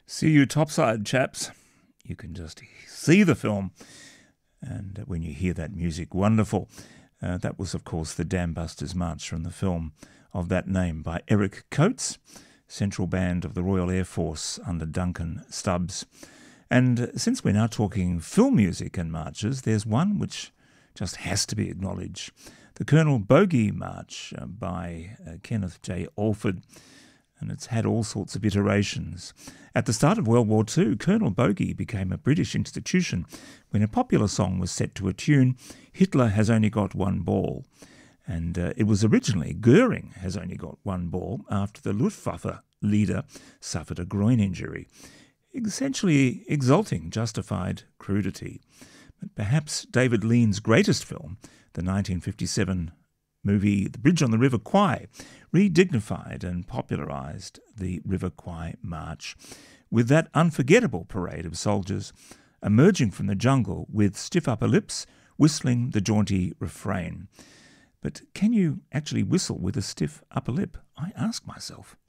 See you topside, chaps. You can just see the film, and when you hear that music, wonderful. That was, of course, the Dam Busters March from the film of that name by Eric Coates, Central Band of the Royal Air Force under Duncan Stubbs. And since we're now talking film music and marches, there's one which just has to be acknowledged. The Colonel Bogey March by Kenneth J. Alford, and it's had all sorts of iterations. At the start of World War II, Colonel Bogey became a British institution when a popular song was set to a tune, Hitler Has Only Got One Ball. And it was originally Goering Has Only Got One Ball after the Luftwaffe leader suffered a groin injury, essentially exalting justified crudity. But perhaps David Lean's greatest film, the 1957 movie The Bridge on the River Kwai, redignified and popularised the River Kwai March with that unforgettable parade of soldiers emerging from the jungle with stiff upper lips, whistling the jaunty refrain. But can you actually whistle with a stiff upper lip? I ask myself.